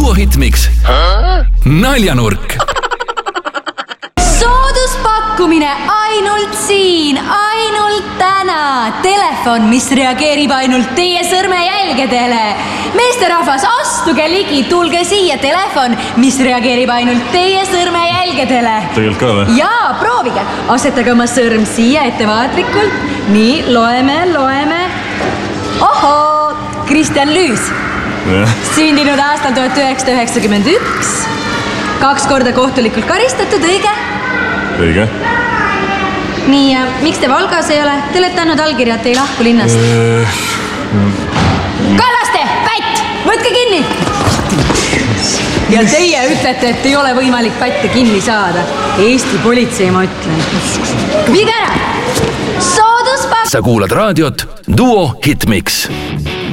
Duo Hitmix. Naljanurk. Sooduspakkumine ainult siin, ainult täna. Telefon, mis reageerib ainult teie sõrmejälgedele. Meesterahvas, astuge ligi, tulge siia. Telefon, mis reageerib ainult teie sõrmejälgedele. Tegelikult ka või? Jaa, proovige. Asetage oma sõrm siia ettevaatlikult. Nii, loeme. Ohoo, Kristjan Lüüs. Sündinud aastal 1991. 2 korda kohtulikult karistatud, õige? Õige. Nii, miks te Valgas ei ole? Te olete andnud allkirjad, te ei lahku linnast. Kallaste, pätt, võtke kinni! Ja teie ütlete, et ei ole võimalik pätte kinni saada. Eesti politsei, ma ütlen. Viige ära! Sooduspak! Sa kuulad raadiot Duo Hitmix.